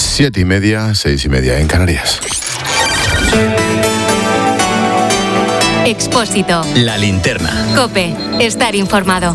7:30, 6:30 en Canarias. Expósito. La linterna. COPE. Estar informado.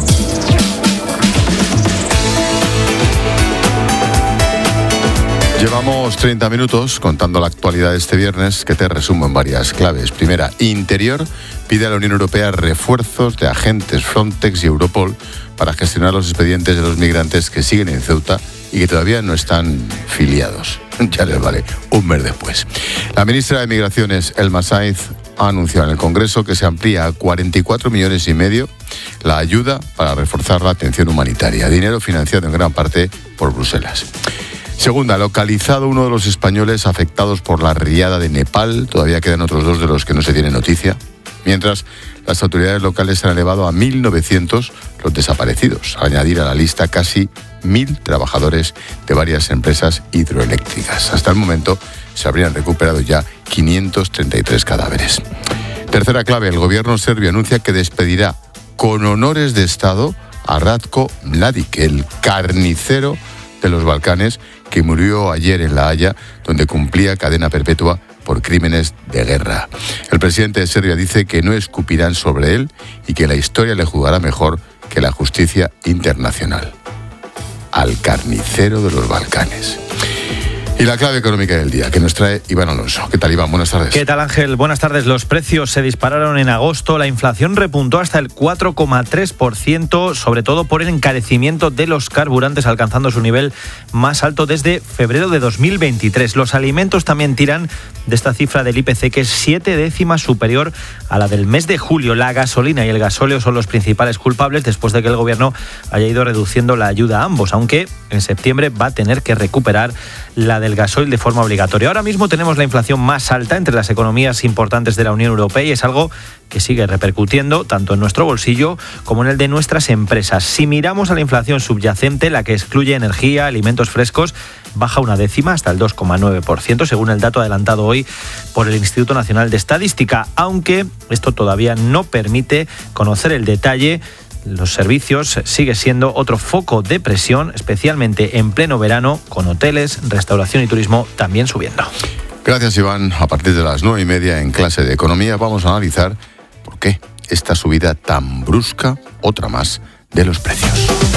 Llevamos 30 minutos contando la actualidad de este viernes, que te resumo en varias claves. Primera, Interior pide a la Unión Europea refuerzos de agentes Frontex y Europol para gestionar los expedientes de los migrantes que siguen en Ceuta y que todavía no están filiados. Ya les vale un mes después. La ministra de Migraciones, Elma Saiz, ha anunciado en el Congreso que se amplía a 44,5 millones la ayuda para reforzar la atención humanitaria, dinero financiado en gran parte por Bruselas. Segunda, localizado uno de los españoles afectados por la riada de Nepal. Todavía quedan otros 2 de los que no se tiene noticia. Mientras, las autoridades locales han elevado a 1.900 los desaparecidos, al añadir a la lista casi 1.000 trabajadores de varias empresas hidroeléctricas. Hasta el momento se habrían recuperado ya 533 cadáveres. Tercera clave, el gobierno serbio anuncia que despedirá con honores de Estado a Ratko Mladic, el carnicero de los Balcanes, que murió ayer en La Haya, donde cumplía cadena perpetua por crímenes de guerra. El presidente de Serbia dice que no escupirán sobre él y que la historia le juzgará mejor que la justicia internacional. Al carnicero de los Balcanes. Y la clave económica del día, que nos trae Iván Alonso. ¿Qué tal, Iván? Buenas tardes. ¿Qué tal, Ángel? Buenas tardes. Los precios se dispararon en agosto. La inflación repuntó hasta el 4,3%, sobre todo por el encarecimiento de los carburantes, alcanzando su nivel más alto desde febrero de 2023. Los alimentos también tiran de esta cifra del IPC, que es 7 décimas superior a la del mes de julio. La gasolina y el gasóleo son los principales culpables, después de que el gobierno haya ido reduciendo la ayuda a ambos, aunque en septiembre va a tener que recuperar la del gasoil de forma obligatoria. Ahora mismo tenemos la inflación más alta entre las economías importantes de la Unión Europea y es algo que sigue repercutiendo tanto en nuestro bolsillo como en el de nuestras empresas. Si miramos a la inflación subyacente, la que excluye energía, alimentos frescos, baja 1 décima hasta el 2,9%, según el dato adelantado hoy por el Instituto Nacional de Estadística, aunque esto todavía no permite conocer el detalle. Los servicios sigue siendo otro foco de presión, especialmente en pleno verano, con hoteles, restauración y turismo también subiendo. Gracias, Iván. A partir de las 9:30 en clase de economía vamos a analizar por qué esta subida tan brusca, otra más, de los precios.